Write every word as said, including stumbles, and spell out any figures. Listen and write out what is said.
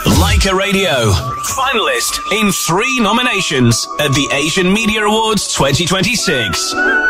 Leica Radio, finalist in three nominations at the Asian Media Awards twenty twenty-six.